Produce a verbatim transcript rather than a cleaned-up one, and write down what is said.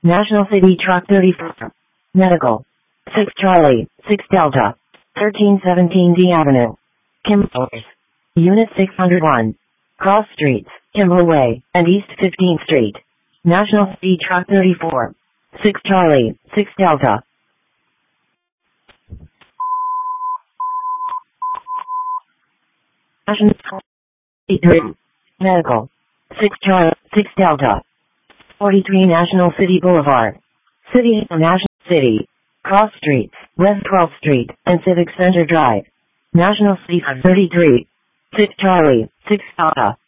National City Truck thirty-four. Medical. six Charlie, six Delta. thirteen seventeen D Avenue. Kimball. Unit six oh one. Cross Streets, Kimball Way, and East fifteenth Street. National City Truck thirty-four. six Charlie, six Delta. National City Medical. six Charlie, six Delta. forty-three National City Boulevard. City National City. Cross Streets, West twelfth Street, and Civic Center Drive. National City thirty-three. six Charlie, six Delta.